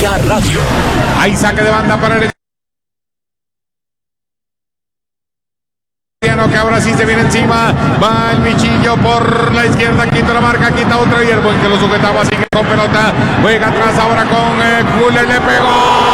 Melodía Radio. Hay saque de banda para el que ahora sí se viene encima. Va el bichillo por la izquierda, quita la marca, quita otra y el buen que lo sujetaba, sigue con pelota. Juega atrás ahora con Guller, le pegó.